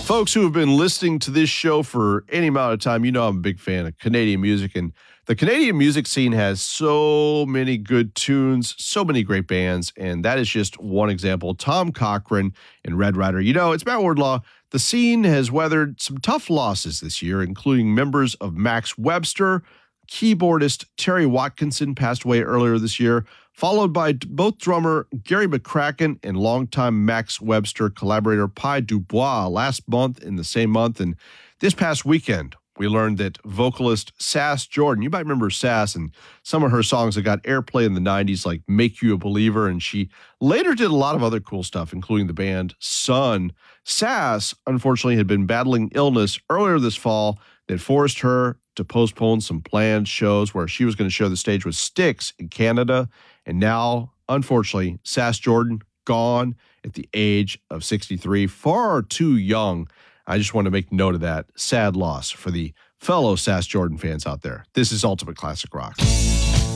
Folks who have been listening to this show for any amount of time, you know I'm a big fan of Canadian music, and the Canadian music scene has so many good tunes, so many great bands, and that is just one example. Tom Cochrane and Red Rider. You know, it's Matt Wardlaw. The scene has weathered some tough losses this year, including members of Max Webster. Keyboardist Terry Watkinson passed away earlier this year, followed by both drummer Gary McCracken and longtime Max Webster collaborator Pi Dubois last month in the same month. And this past weekend, we learned that vocalist Sass Jordan, you might remember Sass and some of her songs that got airplay in the 90s, like Make You a Believer, and she later did a lot of other cool stuff, including the band Sun. Sass, unfortunately, had been battling illness earlier this fall that forced her to postpone some planned shows where she was going to share the stage with Styx in Canada. And now, unfortunately, Sass Jordan gone at the age of 63, far too young. I just want to make note of that. Sad loss for the fellow Sass Jordan fans out there. This is Ultimate Classic Rock.